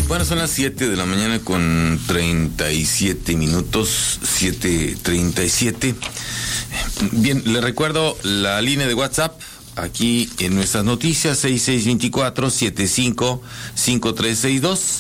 Bueno, son las 7 de la mañana con 37 minutos, 7:37. Bien, le recuerdo la línea de WhatsApp aquí en nuestras noticias, 6624-755362,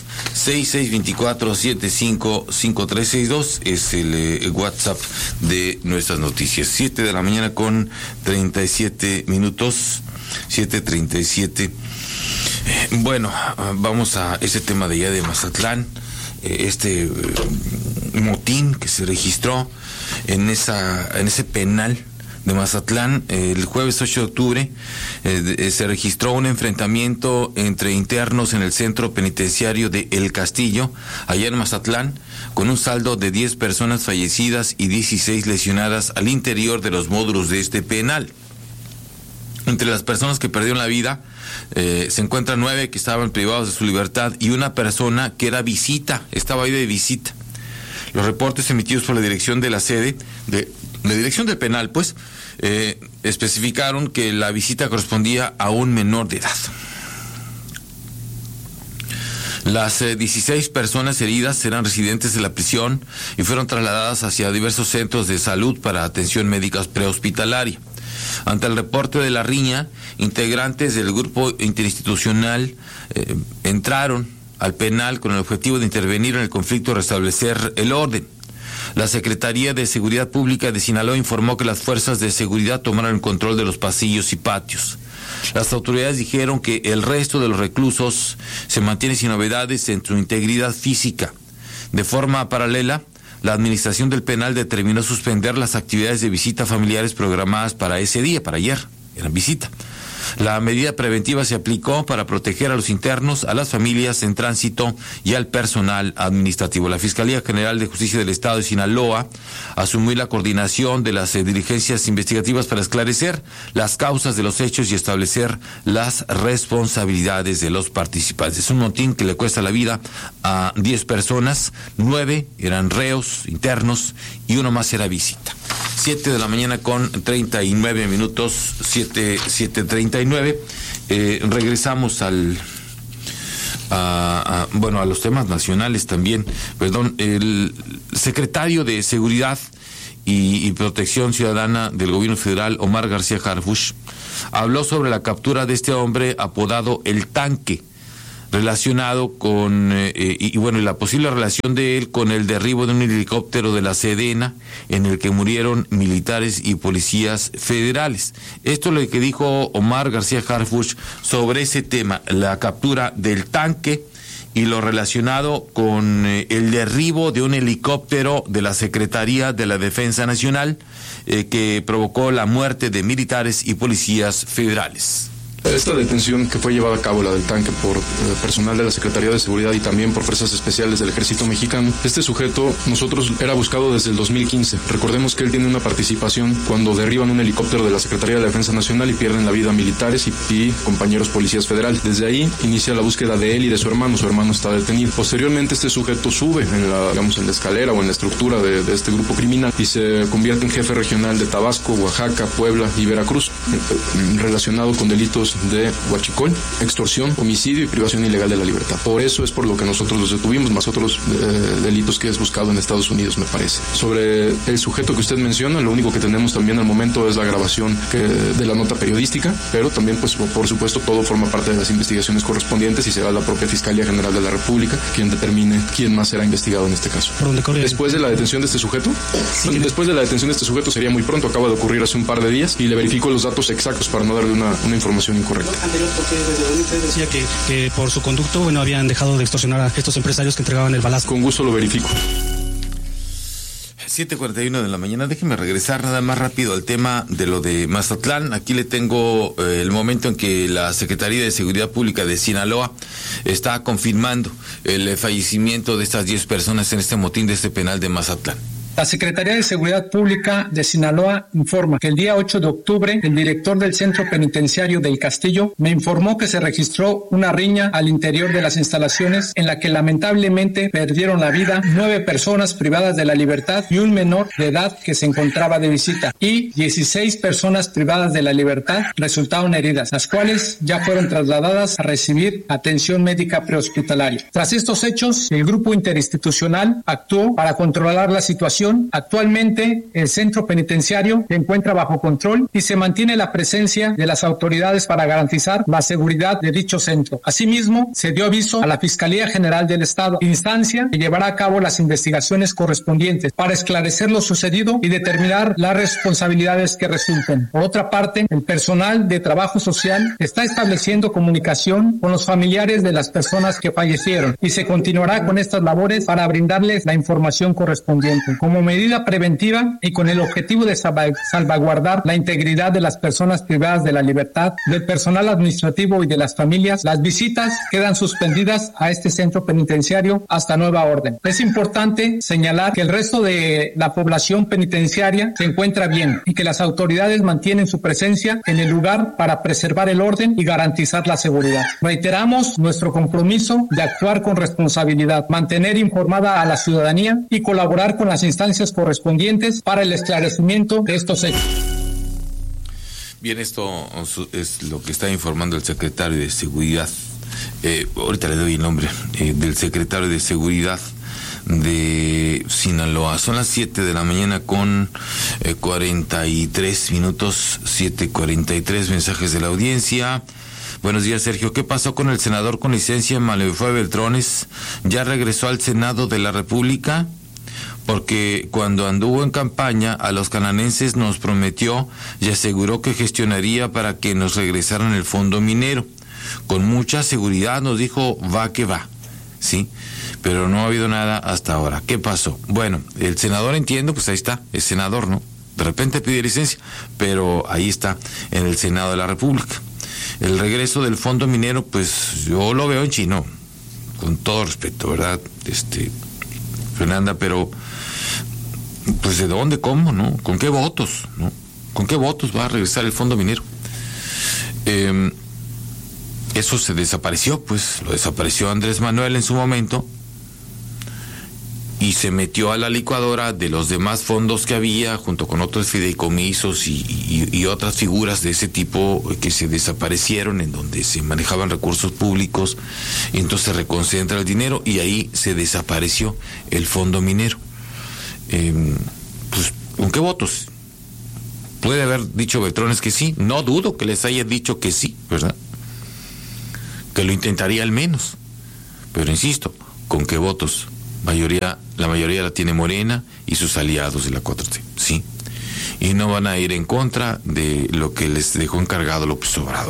6624-755362 es el WhatsApp de nuestras noticias. 7 de la mañana con 37 minutos, 7:37. Bueno, vamos a ese tema de allá de Mazatlán, este motín que se registró en ese penal de Mazatlán. El jueves 8 de octubre se registró un enfrentamiento entre internos en el centro penitenciario de El Castillo, allá en Mazatlán, con un saldo de 10 personas fallecidas y 16 lesionadas al interior de los módulos de este penal. Entre las personas que perdieron la vida se encuentran 9 que estaban privados de su libertad y una persona que era estaba ahí de visita. Los reportes emitidos por la dirección de la sede, de la dirección del penal, especificaron que la visita correspondía a un menor de edad. Las 16 personas heridas eran residentes de la prisión y fueron trasladadas hacia diversos centros de salud para atención médica prehospitalaria. Ante el reporte de la riña, integrantes del grupo interinstitucional entraron al penal con el objetivo de intervenir en el conflicto y restablecer el orden. La Secretaría de Seguridad Pública de Sinaloa informó que las fuerzas de seguridad tomaron el control de los pasillos y patios. Las autoridades dijeron que el resto de los reclusos se mantiene sin novedades en su integridad física. De forma paralela, la administración del penal determinó suspender las actividades de visita familiares programadas para ese día, para ayer, eran visita. La medida preventiva se aplicó para proteger a los internos, a las familias en tránsito y al personal administrativo. La Fiscalía General de Justicia del Estado de Sinaloa asumió la coordinación de las diligencias investigativas para esclarecer las causas de los hechos y establecer las responsabilidades de los participantes. Es un motín que le cuesta la vida a 10 personas, 9 eran reos internos y uno más era visita. 7 de la mañana con 39 minutos, 7:39. Regresamos a los temas nacionales también. El secretario de Seguridad y Protección Ciudadana del Gobierno Federal, Omar García Harfuch, habló sobre la captura de este hombre apodado El Tanque, relacionado con la posible relación de él con el derribo de un helicóptero de la Sedena en el que murieron militares y policías federales. Esto es lo que dijo Omar García Harfuch sobre ese tema, la captura del Tanque y lo relacionado con el derribo de un helicóptero de la Secretaría de la Defensa Nacional que provocó la muerte de militares y policías federales. Esta detención que fue llevada a cabo, la del Tanque, por personal de la Secretaría de Seguridad y también por fuerzas especiales del Ejército Mexicano, este sujeto era buscado desde el 2015. Recordemos que él tiene una participación cuando derriban un helicóptero de la Secretaría de la Defensa Nacional y pierden la vida militares y compañeros policías federales. Desde ahí inicia la búsqueda de él y de su hermano. Su hermano está detenido. Posteriormente este sujeto sube en la escalera o en la estructura de este grupo criminal y se convierte en jefe regional de Tabasco, Oaxaca, Puebla y Veracruz, relacionado con delitos de huachicol, extorsión, homicidio y privación ilegal de la libertad. Por eso es por lo que nosotros los detuvimos, más otros delitos que es buscado en Estados Unidos, me parece. Sobre el sujeto que usted menciona, lo único que tenemos también al momento es la grabación de la nota periodística, pero también, pues, por supuesto, todo forma parte de las investigaciones correspondientes y será la propia Fiscalía General de la República quien determine quién más será investigado en este caso. Después de la detención de este sujeto, sería muy pronto, acaba de ocurrir hace un par de días y le verifico los datos exactos para no darle una información incorrecta. Porque usted decía que por su conducto habían dejado de extorsionar a estos empresarios que entregaban el balazo. Con gusto lo verifico. 7:41 de la mañana. Déjeme regresar nada más rápido al tema de lo de Mazatlán. Aquí le tengo el momento en que la Secretaría de Seguridad Pública de Sinaloa está confirmando el fallecimiento de estas 10 personas en este motín de este penal de Mazatlán. La Secretaría de Seguridad Pública de Sinaloa informa que el día 8 de octubre el director del Centro Penitenciario del Castillo me informó que se registró una riña al interior de las instalaciones en la que lamentablemente perdieron la vida 9 personas privadas de la libertad y un menor de edad que se encontraba de visita, y 16 personas privadas de la libertad resultaron heridas, las cuales ya fueron trasladadas a recibir atención médica prehospitalaria. Tras estos hechos, el grupo interinstitucional actuó para controlar la situación. Actualmente, el centro penitenciario se encuentra bajo control y se mantiene la presencia de las autoridades para garantizar la seguridad de dicho centro. Asimismo, se dio aviso a la Fiscalía General del Estado, instancia que llevará a cabo las investigaciones correspondientes para esclarecer lo sucedido y determinar las responsabilidades que resulten. Por otra parte, el personal de trabajo social está estableciendo comunicación con los familiares de las personas que fallecieron y se continuará con estas labores para brindarles la información correspondiente. Como medida preventiva y con el objetivo de salvaguardar la integridad de las personas privadas de la libertad, del personal administrativo y de las familias, las visitas quedan suspendidas a este centro penitenciario hasta nueva orden. Es importante señalar que el resto de la población penitenciaria se encuentra bien y que las autoridades mantienen su presencia en el lugar para preservar el orden y garantizar la seguridad. Reiteramos nuestro compromiso de actuar con responsabilidad, mantener informada a la ciudadanía y colaborar con las instancias correspondientes para el esclarecimiento de estos hechos. Bien, esto es lo que está informando el secretario de Seguridad. Ahorita le doy el nombre del secretario de Seguridad de Sinaloa. Son las 7 de la mañana con 43 minutos, 7:43, mensajes de la audiencia. Buenos días, Sergio. ¿Qué pasó con el senador con licencia Malefue Beltrones? ¿Ya regresó al Senado de la República? Porque cuando anduvo en campaña a los cananenses nos prometió y aseguró que gestionaría para que nos regresaran el fondo minero. Con mucha seguridad nos dijo, va que va, ¿sí? Pero no ha habido nada hasta ahora. ¿Qué pasó? Bueno, el senador, entiendo, pues ahí está, es senador, ¿no? De repente pide licencia, pero ahí está, en el Senado de la República. El regreso del fondo minero, pues yo lo veo en chino, con todo respeto, ¿verdad? Fernanda, pero pues ¿de dónde, cómo, no? ¿Con qué votos, no? ¿Con qué votos va a regresar el fondo minero? Eso se desapareció, pues lo desapareció Andrés Manuel en su momento y se metió a la licuadora de los demás fondos que había junto con otros fideicomisos y otras figuras de ese tipo que se desaparecieron, en donde se manejaban recursos públicos, y entonces se reconcentra el dinero y ahí se desapareció el fondo minero. Pues, ¿con qué votos? Puede haber dicho Beltrones que sí, no dudo que les haya dicho que sí, ¿verdad? Que lo intentaría al menos, pero insisto, ¿con qué votos? La mayoría la tiene Morena y sus aliados de la 4T, ¿sí? Y no van a ir en contra de lo que les dejó encargado López Obrador.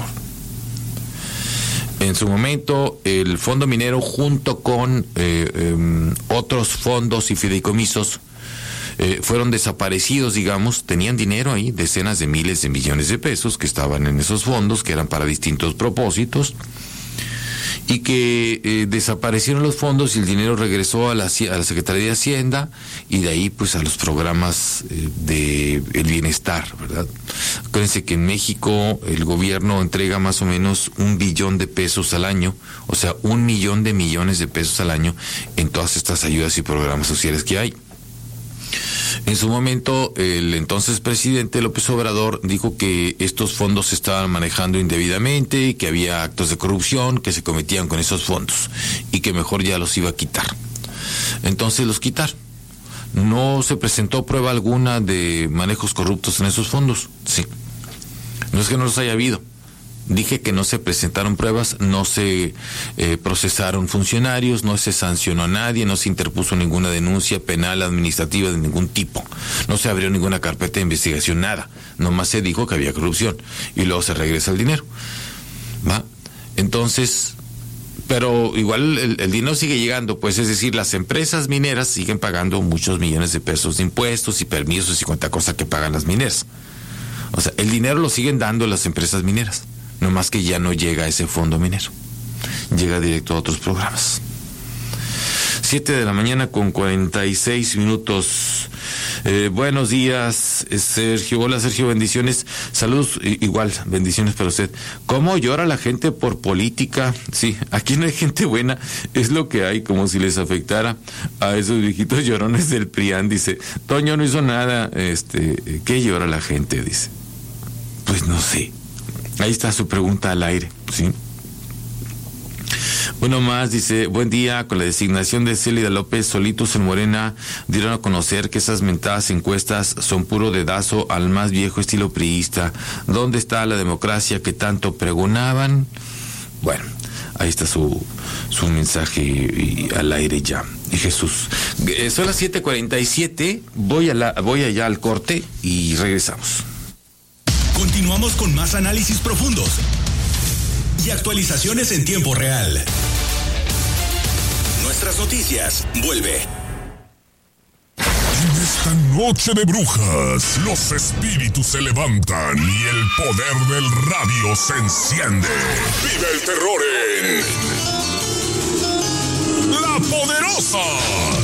En su momento, el fondo minero junto con otros fondos y fideicomisos fueron desaparecidos, digamos, tenían dinero ahí, decenas de miles de millones de pesos que estaban en esos fondos, que eran para distintos propósitos, y que desaparecieron los fondos y el dinero regresó a la Secretaría de Hacienda y de ahí pues a los programas de el bienestar, ¿verdad? Acuérdense que en México el gobierno entrega más o menos 1 billón de pesos al año, o sea, 1 millón de millones de pesos al año en todas estas ayudas y programas sociales que hay. En su momento, el entonces presidente López Obrador dijo que estos fondos se estaban manejando indebidamente y que había actos de corrupción que se cometían con esos fondos y que mejor ya los iba a quitar. Entonces los quitaron. No se presentó prueba alguna de manejos corruptos en esos fondos. Sí. No es que no los haya habido. Dije que no se presentaron pruebas, no se procesaron funcionarios, no se sancionó a nadie, no se interpuso ninguna denuncia penal, administrativa de ningún tipo. No se abrió ninguna carpeta de investigación, nada. Nomás se dijo que había corrupción y luego se regresa el dinero. ¿Va? Entonces, pero igual el dinero sigue llegando, pues es decir, las empresas mineras siguen pagando muchos millones de pesos de impuestos y permisos y cuanta cosa que pagan las mineras. O sea, el dinero lo siguen dando las empresas mineras. No más que ya no llega a ese fondo minero, llega directo a otros programas. 7 de la mañana con 46 minutos. Buenos días, Sergio. Hola, Sergio, bendiciones. Saludos, igual, bendiciones para usted. ¿Cómo llora la gente por política? Sí, aquí no hay gente buena, es lo que hay, como si les afectara a esos viejitos llorones del PRIAN. Dice, Toño no hizo nada, ¿qué llora la gente? Dice. Pues no sé. Ahí está su pregunta al aire, ¿sí? Uno más dice, buen día, con la designación de Célida López, solitos en Morena dieron a conocer que esas mentadas encuestas son puro dedazo al más viejo estilo priista. ¿Dónde está la democracia que tanto pregonaban? Bueno, ahí está su mensaje al aire ya. Y Jesús. Son las 7:47, voy allá al corte y regresamos. Continuamos con más análisis profundos y actualizaciones en tiempo real. Nuestras noticias, vuelve. En esta noche de brujas, los espíritus se levantan y el poder del radio se enciende. ¡Vive el terror en La Poderosa!